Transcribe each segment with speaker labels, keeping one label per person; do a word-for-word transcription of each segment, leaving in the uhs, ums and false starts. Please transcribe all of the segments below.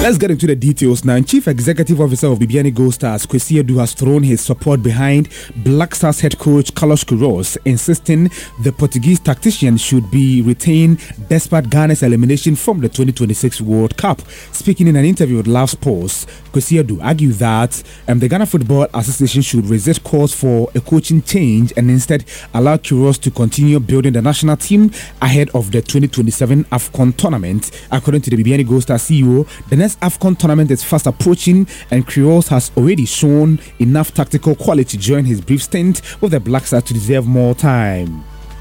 Speaker 1: Let's get into the details now. Chief Executive Officer of Bibiani Gold Stars, Kwesi Addo, has thrown his support behind Black Stars head coach Carlos Queiroz, insisting the Portuguese tactician should be retained despite Ghana's elimination from the twenty twenty-six World Cup. Speaking in an interview with Love Sports, Kwesi Addo argued that um, the Ghana Football Association should resist calls for a coaching change and instead allow Queiroz to continue building the national team ahead of the twenty twenty-seven AFCON tournament. According to the Bibiani Gold Stars C E O, the next AFCON tournament is fast approaching and Queiroz has already shown enough tactical quality during his brief stint with the Black Stars to deserve more time.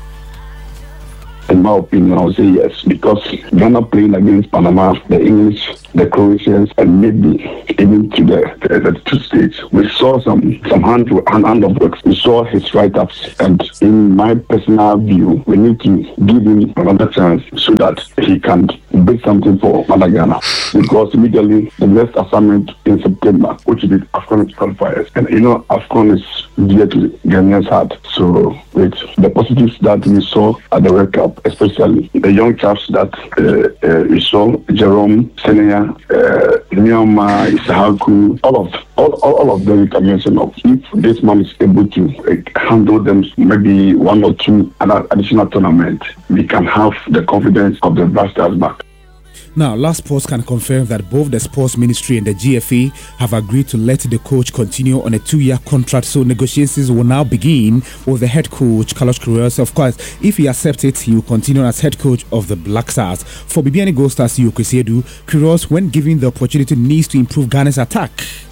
Speaker 2: In my opinion, I would say yes, because Ghana playing against Panama, the English, the Croatians, and maybe even to the, the, the two states, we saw some some hand, hand, hand of work. We saw his write-ups, and in my personal view, we need to give him another chance so that he can bring something for Ghana. Because immediately the next assignment in September, which is the AFCON qualifiers, and you know AFCON is dear to Ghanaians' heart. So with the positives that we saw at the World Cup, especially the young chaps that uh, uh, we saw, Jerome, Senia, uh, Nyama, Isahaku, all of all, all, all of them we can mention of. If this man is able to uh, handle them, maybe one or two other additional tournaments, we can have the confidence of the Black Stars back.
Speaker 1: Now, Last Sports can confirm that both the Sports Ministry and the G F A have agreed to let the coach continue on a two-year contract, so negotiations will now begin with the head coach, Carlos Queiroz. Of course, if he accepts it, he will continue as head coach of the Black Stars. For Bibiani Gold Stars C E O Kwesi Addo, Queiroz, when given the opportunity, needs to improve Ghana's attack.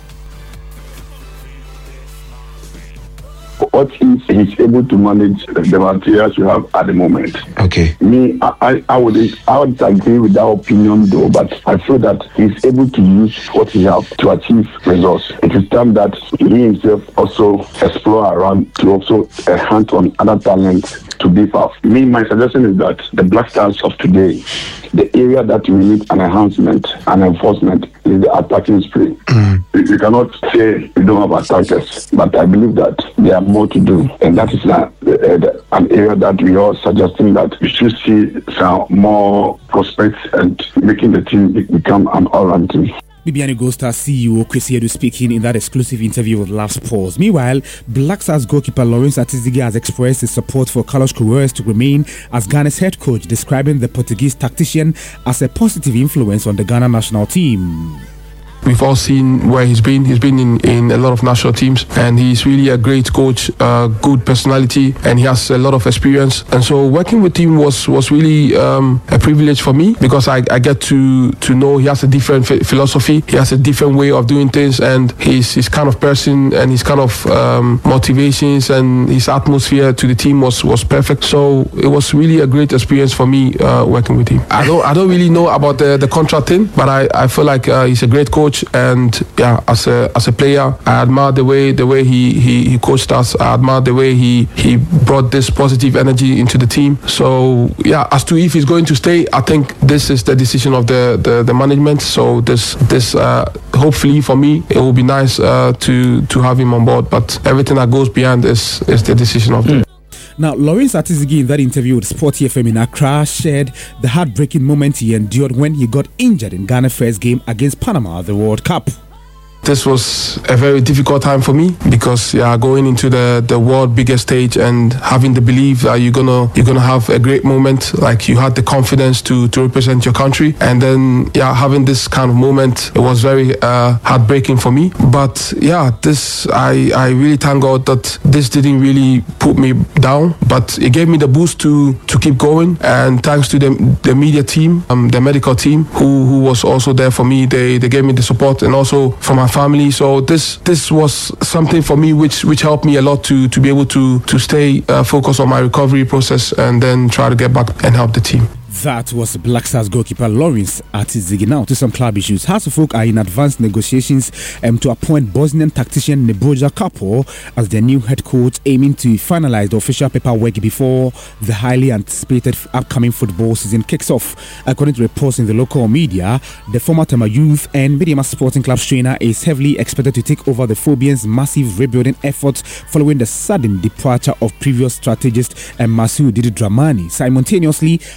Speaker 2: What if he's able to manage the materials you have at the moment?
Speaker 3: Okay.
Speaker 2: Me, I, I, I would I would agree with that opinion though, but I feel that he's able to use what he has to achieve results. It is time that he himself also explore around to also uh, hunt on other talents to beef up. Me, my suggestion is that the Black Stars of today, the area that we need an enhancement and enforcement is the attacking spree. Mm. You, you cannot say we don't have attackers, but I believe that there are more to do, and that is uh, the, an area that we are suggesting that we should see some more prospects and making the team become an all-round team.
Speaker 1: Bibiani Gold Stars C E O Kwesi Addo speaking in that exclusive interview with Love Sports. Meanwhile, Black Stars goalkeeper Lawrence Atizigi has expressed his support for Carlos Queiroz to remain as Ghana's head coach, describing the Portuguese tactician as a positive influence on the Ghana national team.
Speaker 4: We've all seen where he's been. He's been in, in a lot of national teams, and he's really a great coach, uh, good personality, and he has a lot of experience. And so working with him was was really um, a privilege for me, because I, I get to to know he has a different f- philosophy, he has a different way of doing things, and his his kind of person and his kind of um, motivations and his atmosphere to the team was was perfect. So it was really a great experience for me uh, working with him. I don't I don't really know about the the contract thing, but I, I feel like uh, he's a great coach. And yeah, as a as a player, I admire the way the way he, he, he coached us. I admire the way he, he brought this positive energy into the team. So yeah, as to if he's going to stay, I think this is the decision of the, the, the management. So this this uh, hopefully for me it will be nice uh, to to have him on board. But everything that goes beyond is is the decision of the. Mm.
Speaker 1: Now, Lawrence Atizigi, in that interview with Sport F M in Accra, shared the heartbreaking moment he endured when he got injured in Ghana's first game against Panama at the World Cup.
Speaker 4: This was a very difficult time for me, because yeah, going into the, the world biggest stage and having the belief that you're gonna you're gonna have a great moment, like you had the confidence to, to represent your country, and then yeah, having this kind of moment, it was very uh, heartbreaking for me. But yeah, this I I really thank God that this didn't really put me down, but it gave me the boost to to keep going. And thanks to the the media team, um, the medical team who who was also there for me. They they gave me the support, and also for my family. So this this was something for me which which helped me a lot to to be able to to stay uh, focused on my recovery process and then try to get back and help the team.
Speaker 1: That was Black Stars goalkeeper Lawrence Atizigi. Now to some club issues. Hasselhoff are in advanced negotiations um, to appoint Bosnian tactician Nebojša Kapo as their new head coach, aiming to finalize the official paperwork before the highly anticipated upcoming football season kicks off. According to reports in the local media, the former Tema Youth and Mediama Sporting Club trainer is heavily expected to take over the Phobians' massive rebuilding efforts following the sudden departure of previous strategist and Masou Didi Dramani. Simultaneously, icon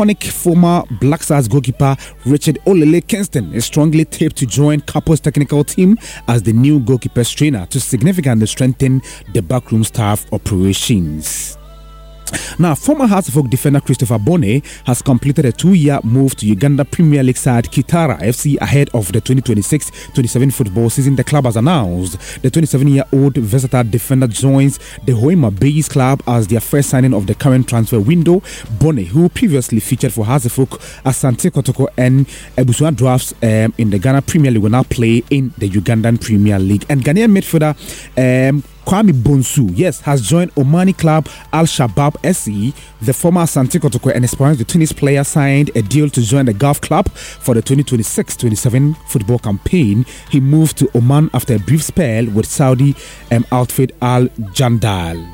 Speaker 1: iconic former Black Stars goalkeeper Richard Olele Kingston is strongly tipped to join Capo's technical team as the new goalkeepers trainer to significantly strengthen the backroom staff operations. Now, former Hearts of Oak defender Christopher Bone has completed a two-year move to Uganda Premier League side Kitara F C ahead of the twenty twenty-six twenty-seven football season. The club has announced the twenty-seven-year-old versatile defender joins the Hoima Bays club as their first signing of the current transfer window. Bone, who previously featured for Hearts of Oak, Asante Kotoko and Ebusua Drafts um, in the Ghana Premier League, will now play in the Ugandan Premier League. And Ghanaian midfielder um, Kwame Bonsu, yes, has joined Omani club Al Shabab S C. The former Asante Kotoko and Esperance Tunis player signed a deal to join the Gulf club for the twenty twenty-six twenty-seven football campaign. He moved to Oman after a brief spell with Saudi um, outfit Al Jandal.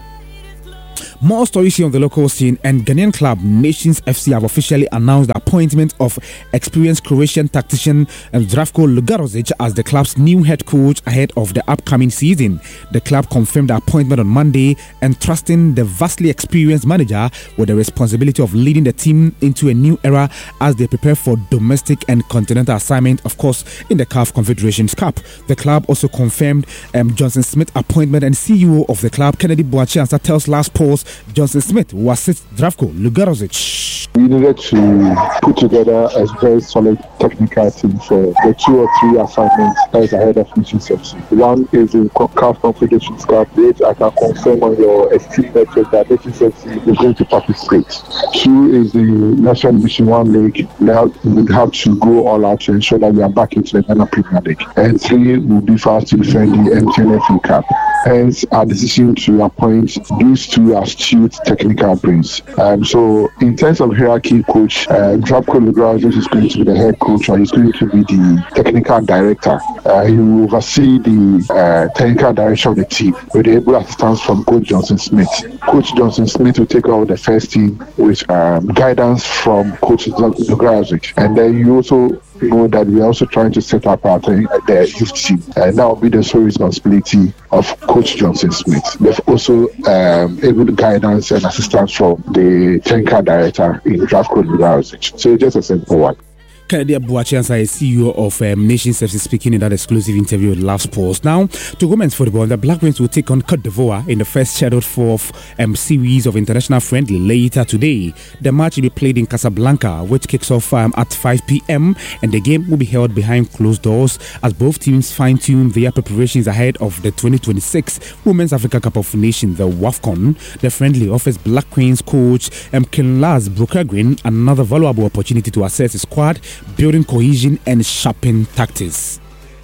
Speaker 1: More stories here on the local scene, and Ghanaian club Nations F C have officially announced the appointment of experienced Croatian tactician Zdravko Lugarozic as the club's new head coach ahead of the upcoming season. The club confirmed the appointment on Monday, entrusting the vastly experienced manager with the responsibility of leading the team into a new era as they prepare for domestic and continental assignment, of course, in the C A F Confederations Cup. The club also confirmed um, Johnson Smith's appointment, and C E O of the club, Kennedy Boachiansa, tells Last Post Johnson Smith will assist Zdravko Lugarozic.
Speaker 3: We needed to put together a very solid technical team for the two or three assignments that is ahead of Nations F C. One is the C A F Confederations Cup, which I can confirm on your esteemed network that Nations F C is going to participate. Two is the National Division One League. Now we would have to go all out to ensure that we are back into the Ghana Premier League. And three will be for us to defend the M T N F A Cup. Hence our decision to appoint these two astute technical brains. Um, so in terms of hierarchy, coach uh, Zdravko Lugarozic is going to be the head coach, or he's going to be the technical director. Uh, he will oversee the uh, technical direction of the team with the able assistance from Coach Johnson Smith. Coach Johnson Smith will take over the first team with um, guidance from Coach Lugarozic, and then you also know that we are also trying to set up our the youth team, and that will be the sole responsibility of Coach Johnson Smith. They've also um, able guidance and assistance from the technical director in Zdravko Lugarozic. So just a simple one.
Speaker 1: Kennedy Boachiansa is C E O of um, Nations F C, speaking in that exclusive interview with Last Post. Now, to women's football, the Black Wings will take on Cote d'Ivoire in the first scheduled fourth um, series of international friendly later today. The match will be played in Casablanca, which kicks off um, at five p.m. and the game will be held behind closed doors as both teams fine-tune their preparations ahead of the twenty twenty-six Women's Africa Cup of Nations, the WAFCON. The friendly offers Black Queens coach um, Kinlaz Brookergreen another valuable opportunity to assess his squad, building cohesion and sharpen tactics.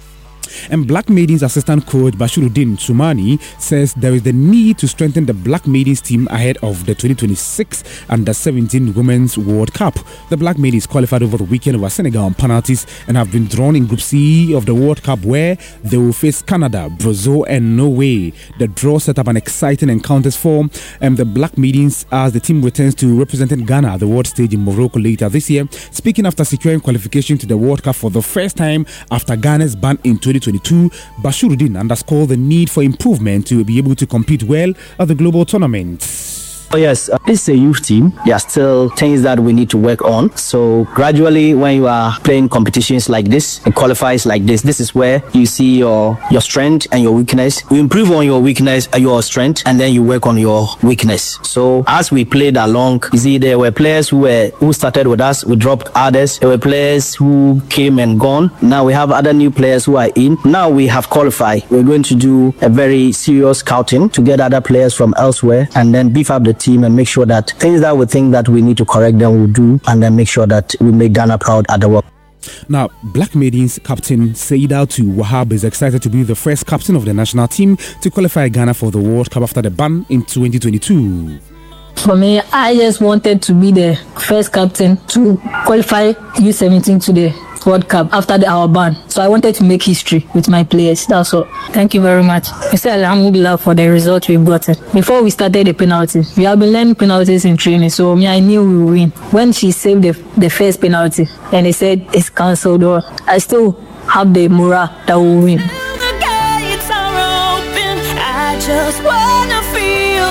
Speaker 1: And Black Maidens assistant coach Bashiruddin Sumani says there is the need to strengthen the Black Maidens team ahead of the twenty twenty-six Under seventeen Women's World Cup. The Black Maidens qualified over the weekend over Senegal on penalties and have been drawn in Group C of the World Cup, where they will face Canada, Brazil and Norway. The draw set up an exciting encounters for um, the Black Maidens as the team returns to representing Ghana at the world stage in Morocco later this year. Speaking after securing qualification to the World Cup for the first time after Ghana's ban in twenty twenty-two, Bashiruddin underscored the need for improvement to be able to compete well at the global tournament.
Speaker 5: Oh yes, uh, this is a youth team. There are still things that we need to work on. So gradually, when you are playing competitions like this and qualifiers like this, this is where you see your your strength and your weakness. You improve on your weakness, uh, your strength, and then you work on your weakness. So as we played along, you see there were players who were who started with us. We dropped others. There were players who came and gone. Now we have other new players who are in. Now we have qualified. We're going to do a very serious scouting to get other players from elsewhere and then beef up the team and make sure that things that we think that we need to correct them we'll do, and then make sure that we make Ghana proud at the world.
Speaker 1: Now, Black Maidens captain Saidatu Wahab is excited to be the first captain of the national team to qualify Ghana for the World Cup after the ban in twenty twenty-two.
Speaker 6: For me, I just wanted to be the first captain to qualify U seventeen to the World Cup after the, our ban. So I wanted to make history with my players. That's all. Thank you very much. I said alhamdulillah for the result we've gotten. Before we started the penalties, we have been learning penalties in training, so me, I knew we would win. When she saved the, the first penalty and they said it's cancelled, or I still have the morale that we'll win.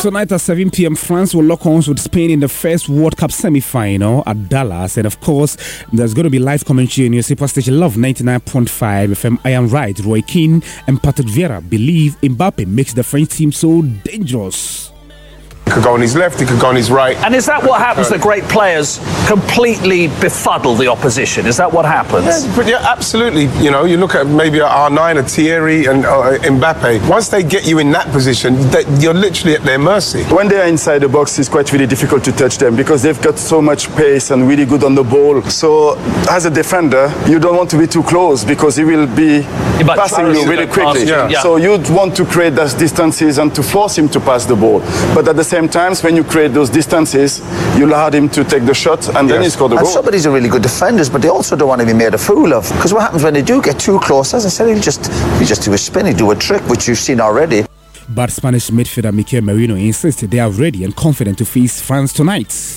Speaker 1: Tonight at seven p.m, France will lock horns with Spain in the first World Cup semi-final at Dallas. And of course, there's going to be live commentary on your super station Love ninety-nine point five F M. I am right. Roy Keane and Patrick Vieira believe Mbappe makes the French team so dangerous.
Speaker 7: He could go on his left, he could go on his right.
Speaker 8: And is that what happens, that great players completely befuddle the opposition? Is that what happens?
Speaker 7: Yeah, but yeah, absolutely. You know, you look at maybe a R nine, a Thierry and uh, Mbappe. Once they get you in that position, they, you're literally at their mercy.
Speaker 9: When they are inside the box, it's quite really difficult to touch them because they've got so much pace and really good on the ball. So as a defender, you don't want to be too close because he will be yeah, passing you really quickly.
Speaker 7: Yeah. Yeah.
Speaker 9: So you'd want to create those distances and to force him to pass the ball. But at the same times, when you create those distances, you allow him to take the shot and yes. then he score the goal.
Speaker 10: And somebody's are really good defenders, but they also don't want to be made a fool of. Because what happens when they do get too close, as I said, he'll just, he'll just do a spin, he'll do a trick, which you've seen already.
Speaker 1: But Spanish midfielder Mikel Merino insisted they are ready and confident to face France tonight.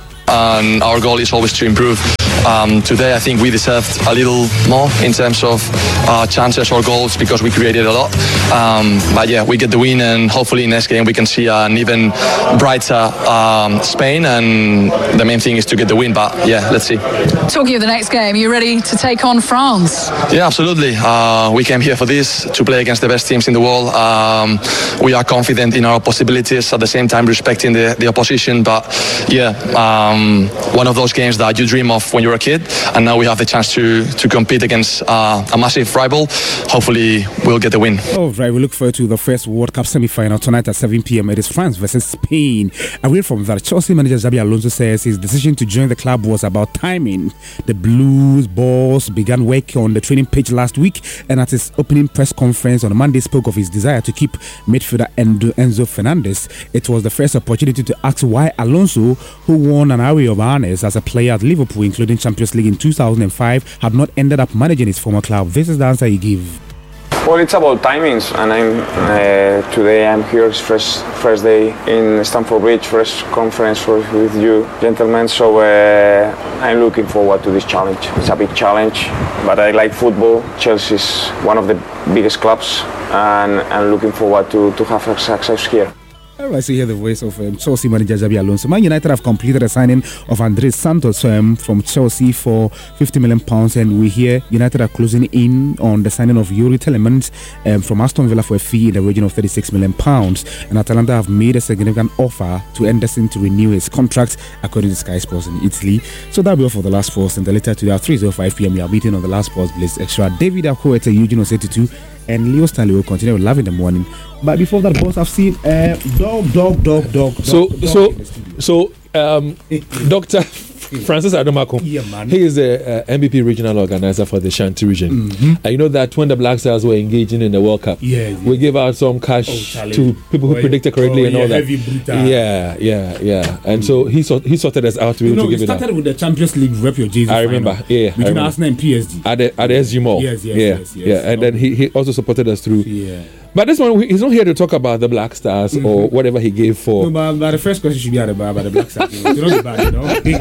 Speaker 11: And our goal is always to improve. Um, today I think we deserved a little more in terms of uh, chances or goals because we created a lot. Um, but yeah, we get the win and hopefully next game we can see an even brighter um, Spain, and the main thing is to get the win. But yeah, let's see.
Speaker 12: Talking of the next game, are you ready to take on France?
Speaker 11: Yeah, absolutely. Uh, we came here for this, to play against the best teams in the world. Um, we are confident in our possibilities, at the same time respecting the, the opposition. But yeah, um, one of those games that you dream of when you're a kid, and now we have the chance to to compete against uh, a massive rival. Hopefully we'll get the win.
Speaker 1: All right, we look forward to the first World Cup semi-final tonight at seven p.m. It is France versus Spain. Away from that, Chelsea manager Xabi Alonso says his decision to join the club was about timing. The Blues boss began work on the training pitch last week, and at his opening press conference on Monday spoke of his desire to keep midfielder Enzo Fernandez. It was the first opportunity to ask why Alonso, who won an array of honors as a player at Liverpool, including Champions League in two thousand five, had not ended up managing his former club. This is the answer he gave.
Speaker 13: Well, it's about timings, and I'm uh, today I'm here, it's first first day in Stamford Bridge, first conference for, with you gentlemen. So uh, I'm looking forward to this challenge. It's a big challenge, but I like football. Chelsea is one of the biggest clubs, and I'm looking forward to to have a success here.
Speaker 1: All right, so hear the voice of um, Chelsea manager Xabi Alonso. Man United have completed a signing of Andres Santos um, from Chelsea for fifty million pounds, and we hear United are closing in on the signing of Yuri Telemans um, from Aston Villa for a fee in the region of thirty-six million pounds. And Atalanta have made a significant offer to Anderson to renew his contract, according to Sky Sports in Italy. So that'll be all for the last sports. And the later today at three oh five p.m. we are meeting on the last sports Blitz Extra. David Akoete, Eugene Osetutu, and Leo Stanley will continue with Love in the Morning. But before that, boss, I've seen uh, dog, dog, dog, dog.
Speaker 14: So,
Speaker 1: dog,
Speaker 14: so,
Speaker 1: dog
Speaker 14: so, um, Doctor Francis Adomako,
Speaker 1: yeah, man.
Speaker 14: He is the uh, M B P regional organizer for the Shanti region.
Speaker 1: Mm-hmm.
Speaker 14: And you know that when the Black Stars were engaging in the World Cup,
Speaker 1: yeah, yeah.
Speaker 14: we gave out some cash
Speaker 1: oh,
Speaker 14: to people who oh, predicted correctly
Speaker 1: oh,
Speaker 14: and
Speaker 1: yeah,
Speaker 14: all that.
Speaker 1: Heavy
Speaker 14: yeah, yeah, yeah. And mm. so he sort he sorted us out to be
Speaker 1: you
Speaker 14: able
Speaker 1: know,
Speaker 14: to give it out.
Speaker 1: It started with the Champions League rep your J V.
Speaker 14: I remember,
Speaker 1: final,
Speaker 14: yeah.
Speaker 1: between Arsenal and P S G.
Speaker 14: At the, at the S G Mall.
Speaker 1: Yes, yes,
Speaker 14: yeah,
Speaker 1: yes, yes.
Speaker 14: Yeah, and
Speaker 1: okay.
Speaker 14: then he, he also supported us through.
Speaker 1: Yeah.
Speaker 14: But this one, he's not here to talk about the Black Stars mm-hmm. or whatever he gave for.
Speaker 1: No, but, but the first question should be about the Black Stars. You know, you know, bad, you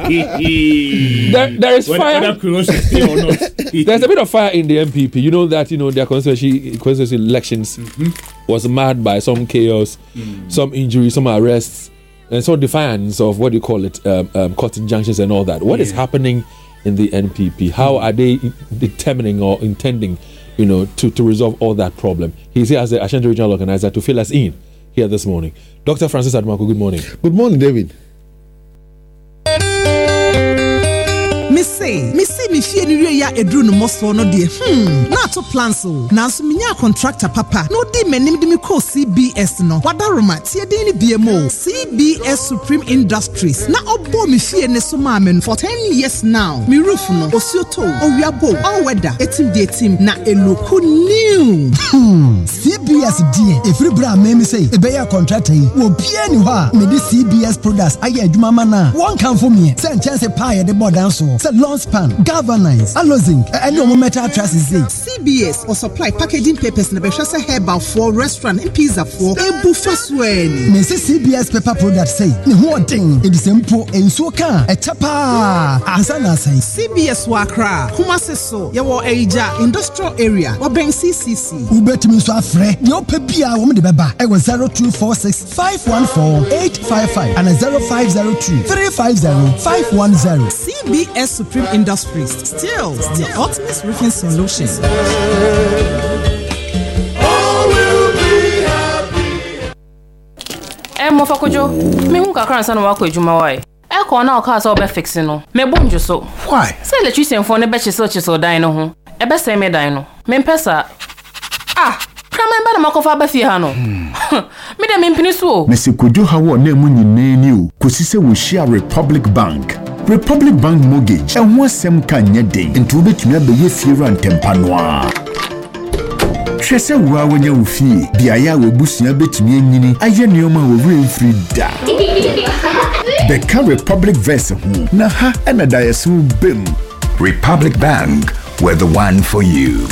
Speaker 1: know?
Speaker 14: there, there is
Speaker 1: whether,
Speaker 14: fire.
Speaker 1: Whether or not.
Speaker 14: There's a bit of fire in the M P P. You know that you know their constituency, constituency elections mm-hmm. was marred by some chaos, mm. some injuries, some arrests, and some defiance of what do you call it, um, um, court injunctions and all that. What yeah. is happening in the N P P? How mm. are they determining or intending? You know, to, to resolve all that problem. He's here as the Ashanti Regional Organizer to fill us in here this morning. Doctor Francis Adomako, good morning.
Speaker 15: Good morning, David.
Speaker 16: Me say, me say me fie ni ya edru no moso no de. Hmm, na to plan so. Na so me nya contractor papa. No di menim de me call C B S no. Wadaroma tie de ni B M O. C B S Supreme Industries. Na obo me fie ne so ma men for ten years now. Me roof no osioto, owiabo, all weather. Etim de etim na eloku new.
Speaker 15: Hmm, C B S die. Every bra me me say, e be ya contractor yi. Wo bia ni ho a me de C B S products aye adwuma ma na. One can for me. Say chance pa ye de board so. Say long span, galvanize, alozing, and no metal trusses.
Speaker 16: C B S or supply packaging papers na behwese herbal for restaurant and pizza for ebu fasweni.
Speaker 15: Me say C B S paper product say ne ho odin e be simple enso ka e chapa asa na say
Speaker 16: C B S Wakra Kumasi so ye wo Eija industrial area wo ben C C C
Speaker 15: ubetimi so afre ye opa bia wo me de beba e was zero two four six five one four eight five five and zero five zero two three five zero five one zero.
Speaker 16: C B S Supreme Industries, still the ultimate roofing solution.
Speaker 17: Eh, Mofakojo, me hu kakra nsa na wako ejuma wai. E ko na o ka so be fix no. Me bonjo so.
Speaker 18: Why?
Speaker 17: Say electrician for ne be chisel chisel dan no ho. E be say me dan no. Me mpesa. Ah, krama mba na makofa ba fie ha no. Me de me mpini so.
Speaker 18: Mesi Kojo hawo na mu nyine ni o. Kosi se wo share Republic Bank. Republic Bank mortgage. E ho asem ka nya den. Nti obetumi abeye fie ran tempa no a. Twese wo a wonya wo fie. Bia ya wo busua betumi anyini. Aye neoma wo remfree da. The Car Republic verse ho. Na ha na da yesu bem.
Speaker 19: Republic Bank, we're the one for you.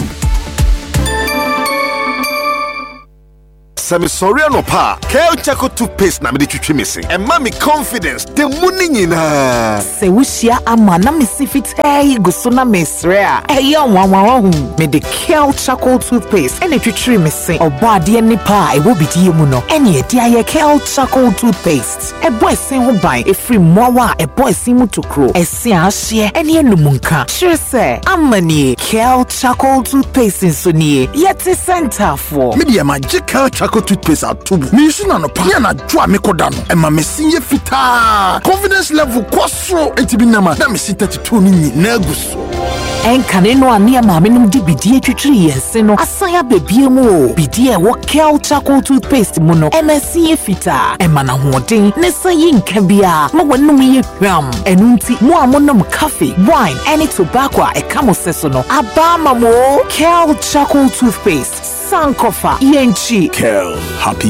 Speaker 20: Semi sorry no pa. Kel Chaco toothpaste na me de twitwi me se. E ma me confidence. The money nyina.
Speaker 21: Se wushia ama na me sifit eh guso na me sre a. Eh ya wanwan hu. Me de Kel Chaco toothpaste ene twitwi me se. Obo ade ni pa e wo bidie mu no. Ene e dia ye Kel Chaco toothpaste. E boy sen ho ban e free mowa e boy sen mu tokro. E se ahye ene enumunka. Sure se amani Kel Chaco toothpaste so nie. Yeti center for.
Speaker 18: Me de magical Chaco toothpaste atubu. Me use na no pa na dwa me koda no. E ma me sinye fita. Confidence level kwasro entibi na ma. Na me sin thirty-two ni na guso.
Speaker 21: Enkane no ania ma me num di bidie twitwiri yense no. Asaya bebie mu o. Bidie wo Kel Chaco toothpaste mu no. E ma sinye fita. E ma na hoden. Ne sayi nka bia. Ma wanum ye hwam. Enu nti mo amonom coffee, wine, any tobacco e kamo seso no. Aba ma mo Kel Chaco toothpaste. Sankofa yenchi.
Speaker 18: Kel happy